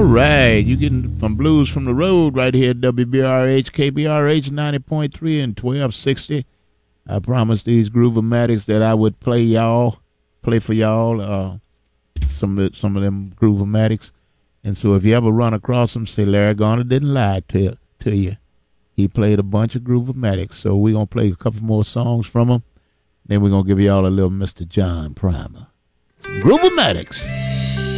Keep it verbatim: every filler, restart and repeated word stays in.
right, you getting some blues from the road right here at W B R H, K B R H ninety point three and twelve sixty. I promised these Groovematics that I would play y'all, play for y'all, uh, some of the, some of them Groovematics. And so if you ever run across them, say Larry Garner didn't lie to, to you. He played a bunch of Groovematics. So we're going to play a couple more songs from him. Then we're going to give y'all a little Mister John Primer. Some Groovematics.